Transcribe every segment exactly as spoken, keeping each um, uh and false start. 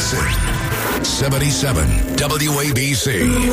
Listen. seventy-seven W A B C.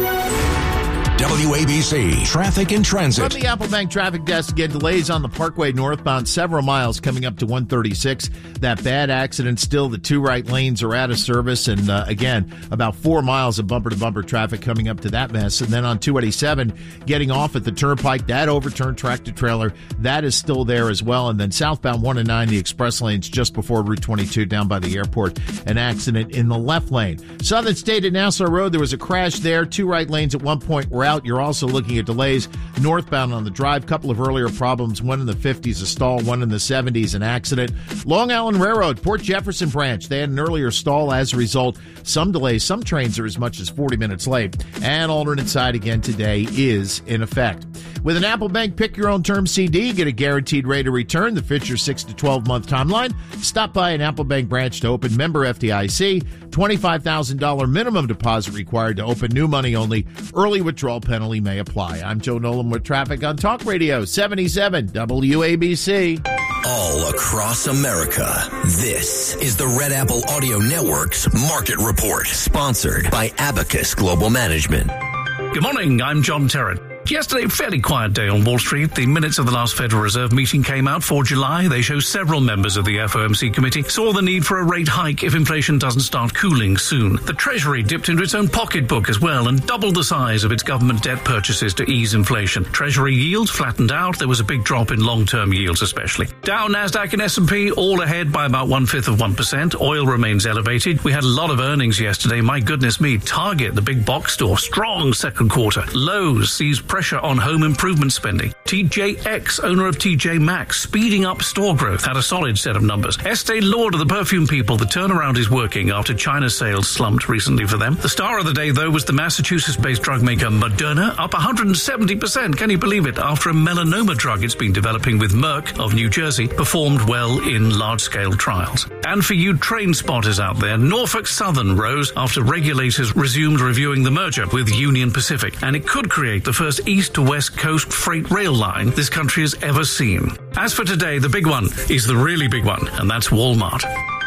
W A B C Traffic and Transit. From the Apple Bank Traffic Desk, again, delays on the Parkway northbound, several miles coming up to one thirty-six. That bad accident still, the two right lanes are out of service. And uh, again, about four miles of bumper-to-bumper traffic coming up to that mess. And then on two eighty-seven, getting off at the Turnpike, that overturned tractor-trailer, that is still there as well. And then southbound one and nine, the express lanes just before Route twenty-two down by the airport, an accident in the left lane. Southern State at Nassau Road, there was a crash there. Two right lanes at one point were out. You're also looking at delays northbound on the drive. Couple of earlier problems, one in the fifties, a stall, one in the seventies, an accident. Long Island Railroad, Port Jefferson branch, they had an earlier stall. As a result, some delays. Some trains are as much as forty minutes late. And alternate side again today is in effect. With an Apple Bank Pick Your Own Term C D, get a guaranteed rate of return, the Fisher six to twelve month timeline. Stop by an Apple Bank branch to open. Member F D I C. twenty-five thousand dollars minimum deposit required to open. New money only. Early withdrawal penalty may apply. I'm Joe Nolan with traffic on Talk Radio seventy-seven W A B C. All across America, this is the Red Apple Audio Network's Market Report, sponsored by Abacus Global Management. Good morning, I'm John Terrett. Yesterday, fairly quiet day on Wall Street. The minutes of the last Federal Reserve meeting came out for July. They show several members of the F O M C committee saw the need for a rate hike if inflation doesn't start cooling soon. The Treasury dipped into its own pocketbook as well and doubled the size of its government debt purchases to ease inflation. Treasury yields flattened out. There was a big drop in long-term yields especially. Dow, Nasdaq, and S and P all ahead by about one-fifth of one percent. Oil remains elevated. We had a lot of earnings yesterday. My goodness me. Target, the big box store, strong second quarter. Lowe's sees pressure on home improvement spending. T J X, owner of T J Maxx, speeding up store growth, had a solid set of numbers. Estee Lauder, the perfume people, the turnaround is working after China's sales slumped recently for them. The star of the day, though, was the Massachusetts-based drug maker Moderna, up one hundred seventy percent. Can you believe it? After a melanoma drug it's been developing with Merck of New Jersey performed well in large-scale trials. And for you train spotters out there, Norfolk Southern rose after regulators resumed reviewing the merger with Union Pacific, and it could create the first east to west coast freight rail line this country has ever seen. As for today, the big one is the really big one, and that's Walmart.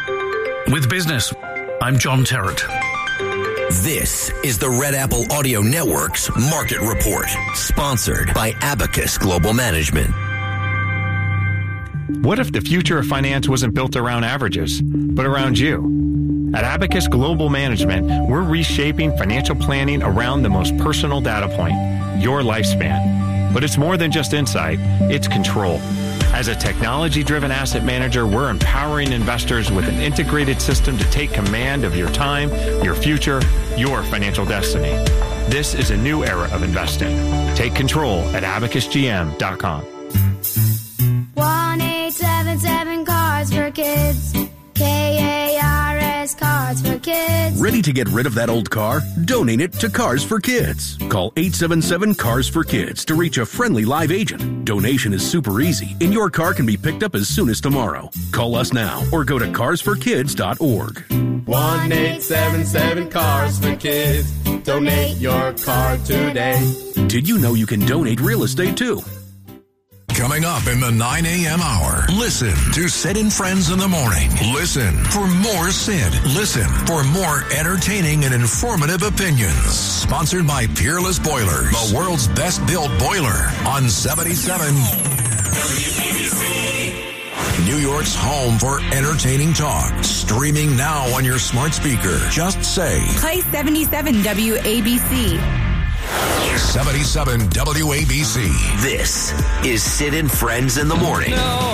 With business, I'm John Terrett. This is the Red Apple Audio Network's Market Report, sponsored by Abacus Global Management. What if the future of finance wasn't built around averages, but around you? At Abacus Global Management, we're reshaping financial planning around the most personal data point, your lifespan. But it's more than just insight, it's control. As a technology-driven asset manager, we're empowering investors with an integrated system to take command of your time, your future, your financial destiny. This is a new era of investing. Take control at abacus g m dot com. one eight seven seven Cards for Kids. K A R S Cards for Kids. Ready to get rid of that old car? Donate it to Cars for Kids. Call eight seven seven Cars for Kids to reach a friendly live agent. Donation is super easy, and your car can be picked up as soon as tomorrow. Call us now or go to cars for kids dot org. one eight seven seven Cars for Kids. Donate your car today. Did you know you can donate real estate too? Coming up in the nine a.m. hour, listen to Sid and Friends in the Morning. Listen for more Sid. Listen for more entertaining and informative opinions. Sponsored by Peerless Boilers, the world's best built boiler on seventy-seven New York's home for entertaining talk. Streaming now on your smart speaker. Just say, play seventy-seven W A B C. seventy-seven W A B C. This is Sid and Friends in the Morning. No,